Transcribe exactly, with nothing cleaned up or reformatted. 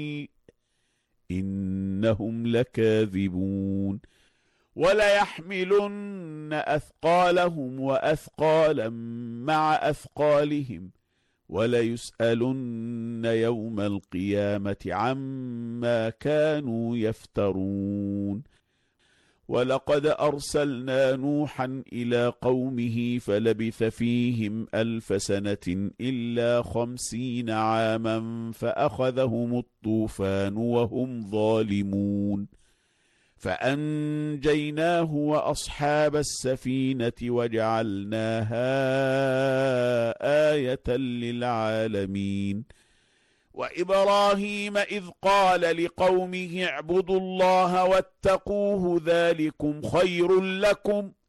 إنهم لكاذبون وليحملن أثقالهم وأثقالا مع أثقالهم وليسألن يوم القيامة عما كانوا يفترون ولقد أرسلنا نوحا إلى قومه فلبث فيهم ألف سنة إلا خمسين عاما فأخذهم الطوفان وهم ظالمون فأنجيناه وأصحاب السفينة وجعلناها آية للعالمين وإبراهيم إذ قال لقومه اعبدوا الله واتقوه ذلكم خير لكم